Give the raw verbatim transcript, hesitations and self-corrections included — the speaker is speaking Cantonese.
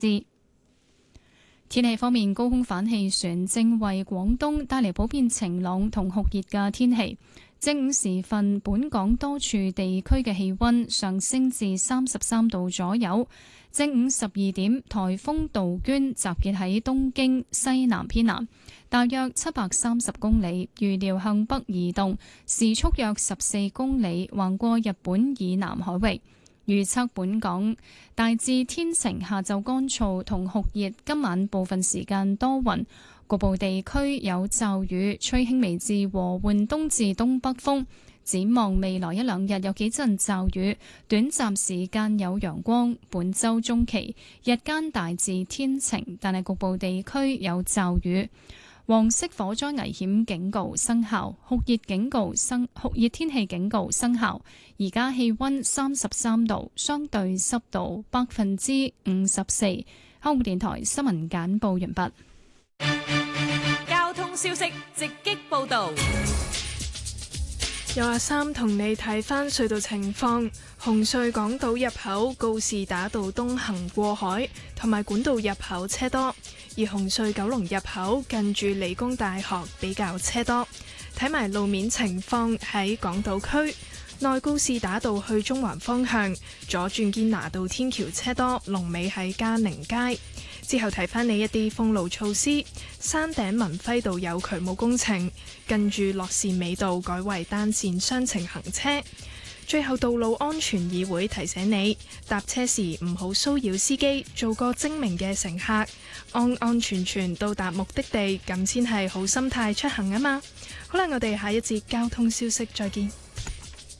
知。天氣方面，高空反氣旋正為廣東帶嚟普遍晴朗同酷熱嘅天氣。正午時分，本港多處地區嘅氣溫上升至三十三度左右。正午十二點，颱風杜鵑集結喺東京西南偏南，大約七百三十公里，預料向北移動，時速約十四公里，橫過日本以南海域。預測本港大致天晴，下晝乾燥同酷熱，今晚部分時間多雲，局部地區有驟雨，吹輕微至和緩東至東北風。展望未來一兩日有幾陣驟雨，短暫時間有陽光。本週中期日間大致天晴，但係局部地區有驟雨。黃色火災危險警告生效，酷熱警告生酷熱天氣警告生效。而家氣溫三十三度，相對濕度百分之五十四。香港電台新聞簡報完畢。 交通消息直擊報道。 有阿三同你睇返隧道情況，紅隧港島入口告士打道東行過海同埋管道入口車多，而紅隧九龍入口近住理工大學比較車多。睇埋路面情況，喺港島區內告士打道去中環方向左轉堅拿道天橋車多，龍尾喺嘉寧街。之後提返你一啲封路措施，山頂文輝道有渠務工程，近住樂善美道改為單線雙程行車。最後，道路安全議會提醒你，搭車時唔好騷擾司機，做個精明嘅乘客，安安全全到達目的地，咁先係好心態出行啊嘛。好啦，我哋下一節交通消息再見。